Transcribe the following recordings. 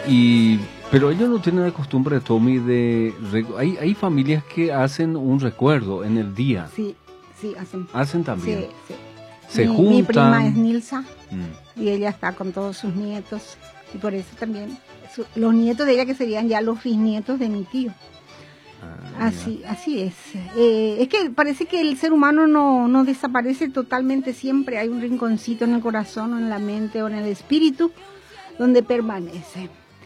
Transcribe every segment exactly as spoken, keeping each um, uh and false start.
Y, pero ellos no tienen la costumbre, Tommy, de... Hay, hay familias que hacen un recuerdo en el día. Sí, sí, hacen. Hacen también. Sí, sí. Se mi, juntan. Mi prima es Nilsa, mm. y ella está con todos sus nietos. Y por eso también, su, los nietos de ella que serían ya los bisnietos de mi tío. Ah, así, así es. Eh, es que parece que el ser humano no, no desaparece totalmente siempre. Hay un rinconcito en el corazón, o en la mente, o en el espíritu, donde permanece.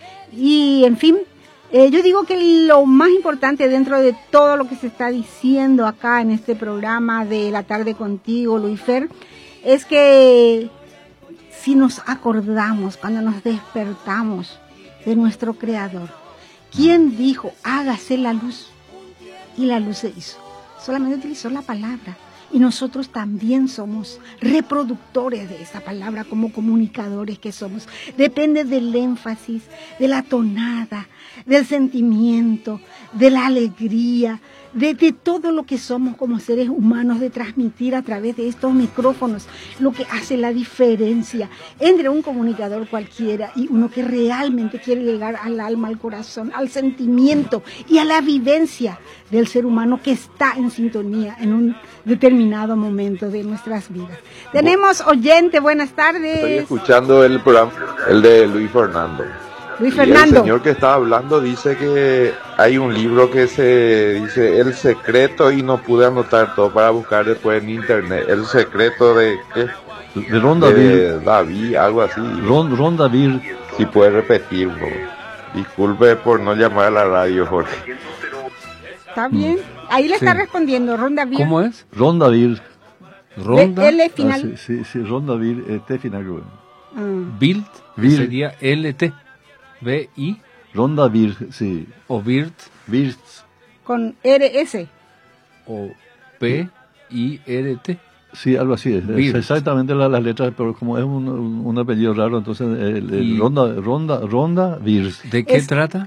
Y, en fin, eh, yo digo que lo más importante dentro de todo lo que se está diciendo acá en este programa de La Tarde Contigo, Luifer, es que si nos acordamos, cuando nos despertamos de nuestro Creador, ¿quién dijo, hágase la luz? Y la luz se hizo. Solamente utilizó la palabra. Y nosotros también somos reproductores de esa palabra como comunicadores que somos. Depende del énfasis, de la tonada, del sentimiento, de la alegría, de, de todo lo que somos como seres humanos, de transmitir a través de estos micrófonos lo que hace la diferencia entre un comunicador cualquiera y uno que realmente quiere llegar al alma, al corazón, al sentimiento y a la vivencia del ser humano que está en sintonía en un determinado momento de nuestras vidas. Tenemos oyente, buenas tardes. Estoy escuchando el programa, el de Luis Fernando. Luis y Fernando. El señor que está hablando dice que hay un libro que se dice El Secreto y no pude anotar todo para buscar después en internet. El Secreto de ¿qué? De Ron David. De David, algo así. Ron, Ron David. Si puede repetir, por favor. Disculpe por no llamar a la radio, Jorge. Está bien. Ahí le sí. está respondiendo Ron David. ¿Cómo es? Ron David. Ronda. L final. Ah, sí, sí, sí, Ron David, eh, T final. Mm. Bild, Bild sería L T. B I. Ron David, sí. O Birt. Birt. Con R S. O P I R T. Sí, algo así. Es, es exactamente las, las letras, pero como es un, un, un apellido raro, entonces el, el Ronda, Ronda, Ronda Birt. ¿De qué es... trata?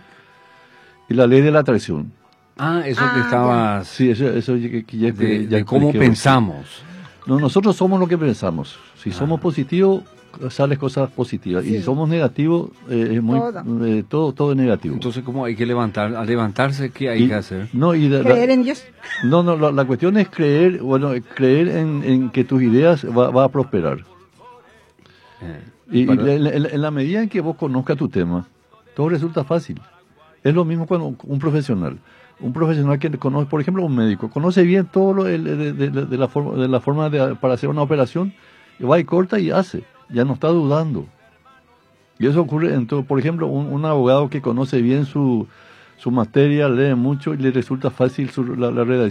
Y la ley de la atracción. Ah, eso ah, que estaba... Sí, eso, eso que, que ya, de, ya de cómo pensamos. No, nosotros somos lo que pensamos. Si ah. somos positivos, salen cosas positivas. Sí. Y si somos negativos, eh, es muy todo. Eh, todo todo es negativo. Entonces, ¿cómo hay que levantar? Al levantarse, ¿qué hay y, que hacer? No, y de, creer la, en Dios. No, no, la, la cuestión es creer, bueno, creer en, en que tus ideas va, va a prosperar. Eh, y, y en, en, en la medida en que vos conozcas tu tema, todo resulta fácil. Es lo mismo cuando un profesional. Un profesional que conoce, por ejemplo, un médico, conoce bien todo lo de, de, de, de la forma, de la forma de, para hacer una operación, y va y corta y hace. Ya no está dudando. Y eso ocurre en todo. Por ejemplo, un, un abogado que conoce bien su, su materia, lee mucho y le resulta fácil su, la, la redacción.